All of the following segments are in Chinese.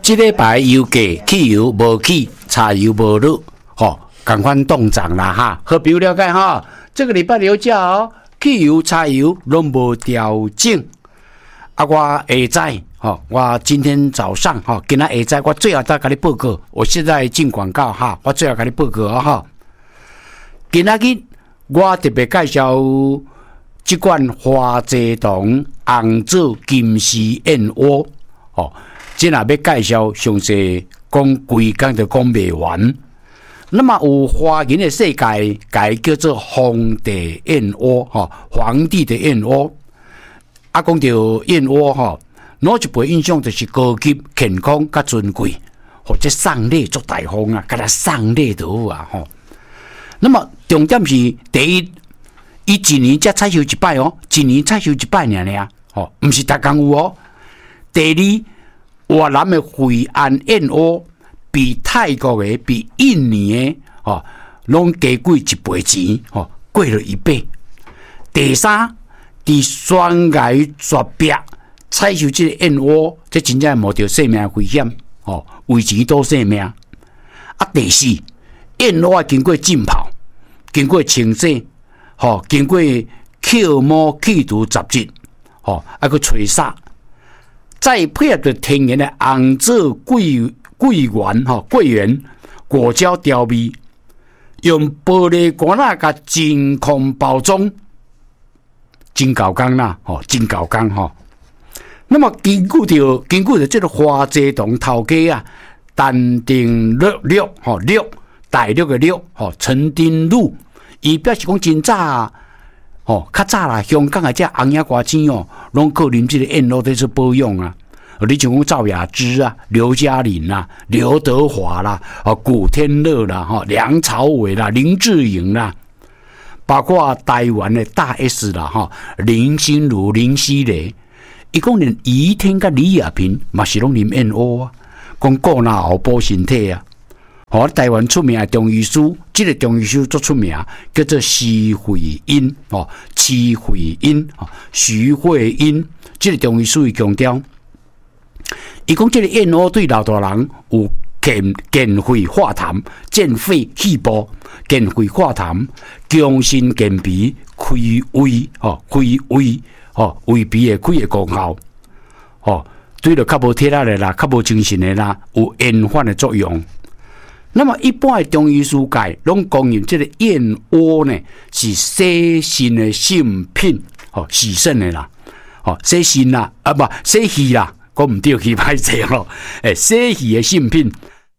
这礼拜油价汽油无起，柴油无落，赶快冻涨啦哈！好朋友了解哈，这个礼拜油价汽油、柴油拢无调整。我下载我今天早上今仔下载我最后再给你报告。我现在进广告哈，我最后给你报告哈。今仔日我特别介绍这款花泽堂红枣金丝燕窝这若要介绍详细讲规工就讲袂完。那么有华人的世界改叫做皇帝燕窝皇帝的燕窝。讲到燕窝哪一辈印象就是高级、健康、甲尊贵，或者送礼做大方啊，甲他送礼就好啊那么重点是第一，伊一年才采收一摆一年采收一摆尔毋是逐工有第二。越南的惠安燕窝比泰国的、比印尼的拢加贵1倍钱贵了1倍。第三，伫悬崖绝壁采收这个燕窝，这真正冒着性命危险为钱赌性命。第四，燕窝经过浸泡、经过清洗经过去毛去除杂质去吹杀。再配合着天然的红枣桂圆果胶调味，用玻璃罐甲真空包装，真高工啦真高工那么根据着这个花泽堂头家陈定禄大陆的陆陈定禄，伊表示讲真早较早啦，香港的这红叶瓜子拢靠啉这个燕窝在做保养啊。你像讲赵雅芝啊、刘嘉玲啦、刘德华啦、古天乐啦、梁朝伟啦、林志颖啦，包括台湾的大 S 啦、林心如、林熙蕾，伊讲连倚天甲李亚平嘛是拢啉燕窝啊，讲顾哪后补身体啊。台湾出名的中医师，这个中医师最出名，叫做徐慧英徐慧英，这个中医师强调，伊讲这个燕窝对老大人有健肺化痰、健肺气波、健肺化痰、强身健脾、开胃鼻的开的功效对了较无体力的啦、较无精神的啦，有延缓的作用。那么一般的中医师界拢公认这个燕窝呢是洗肾的圣品洗肾的啦洗肾啦不洗气啦，讲唔对去歹势洗气的圣品。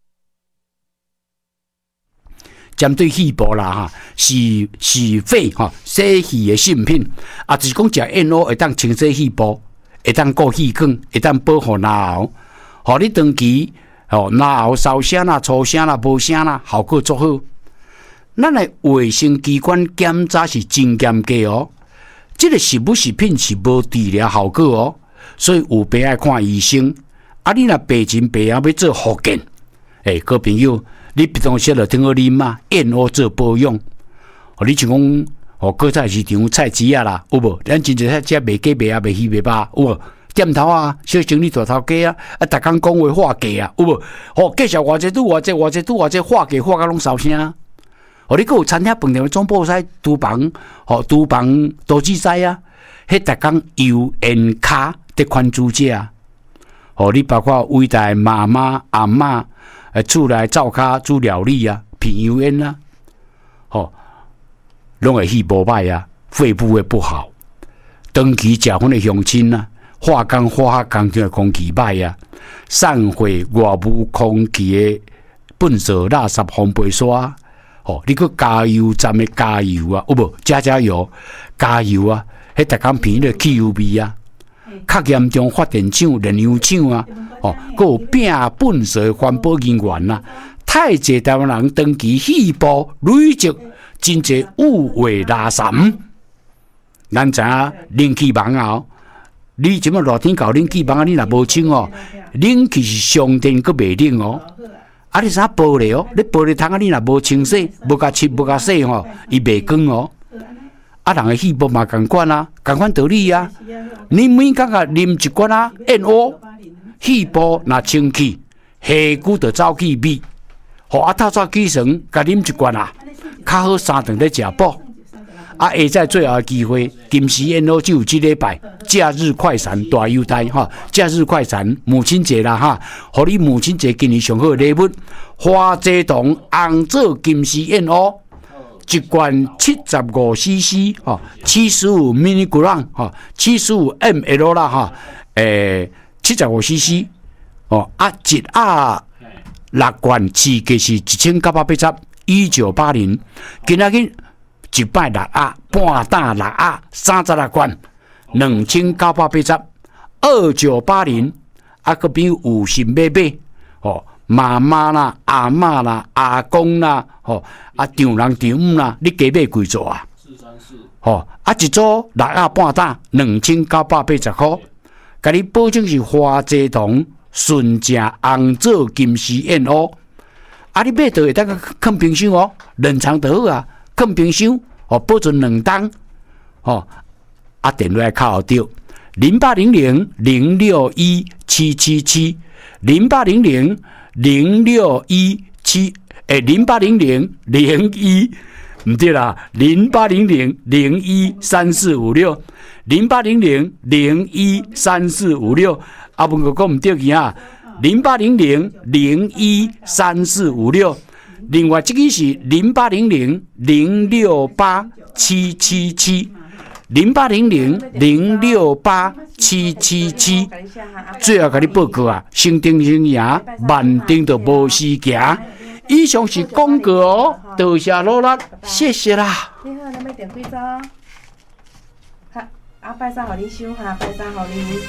针对气部啦是肺洗气的圣品就是讲食燕窝会当清洗气部，会当固气管，会当保护牙喉，互你长期牙喉烧声啦、粗声啦、无声啦，效果足好。咱的卫生机关检查是真严格这个食物食品是无治疗效果所以有病爱看医生。你若病前病后要做复健，各位朋友，你平常时就听好啉嘛，燕窝做保养。你像讲果菜市场菜市啊啦，有无？咱真侪只卖鸡卖啊、卖鱼卖肉，有无？店头啊，小生意大头家逐工讲话化价有无？介绍偌济化价化到拢烧声。你还有餐厅饭店总部师厨房都知师啊，迄逐工油盐卡的款煮食你包括伟大妈妈、阿嬷厝内灶骹煮料理啊，品油烟啊，拢会气无歹啊，肺部会不好，长期食薰的乡亲啊。化工的空气歹啊，散会外部空气的粪扫垃圾烘焙刷你去加油站的加油啊，有无？加油加油啊，迄逐工闻了汽油味啊，较严重发电厂、燃油厂啊，还有摒粪扫的环保人员啊，太济台湾人长期气部累积真济有害垃圾。咱知影冷气房你即么热天搞冷气房你若无清冷气是上电佫袂冷你啥玻璃你玻璃桶你若无清洗，无甲切无甲洗伊袂光人的气部嘛共款共款道理你每工啉一罐燕窝，气部若清气， 下骨就走去味，透早起床，甲啉一罐啊，较好三顿咧食补。下在最后的机会，金石燕鸥就有这礼拜假日快闪大优待假日快闪母亲节啦互你母亲节今年上好的礼物，花蔗糖红枣金石燕鸥。一罐75cc 75 mg 75 ml 啦75cc 一盒6罐市价是1980，今仔日一摆6盒，半打6盒，36罐2980，2980个边有心要买妈妈啦、阿嬷啦、阿公啦，丈人丈母啦，你加买几组啊？434，一组6盒半打2980块，甲你保证是花蔗糖纯正红枣金丝燕鸥，你买就会当个放冰箱冷藏就好啊，放冰箱保存2冬电话靠着0800-061-777，0800-061唔对啦，0800-013456，0800-013456，问我讲唔对去啊，0800-013456，另外这个是0800-068-777，0800-068-777，最后甲你报告啊，成丁成赢，万丁就无时行。以上是广告多谢努力，谢谢啦。 你好，咱要订几组？拜三互你收下，拜三互你。